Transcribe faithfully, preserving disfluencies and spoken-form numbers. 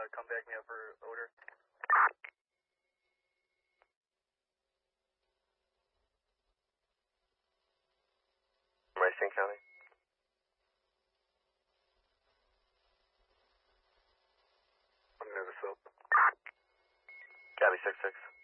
come back me up for odor. Racine County. I'm near the soap. Cali six six.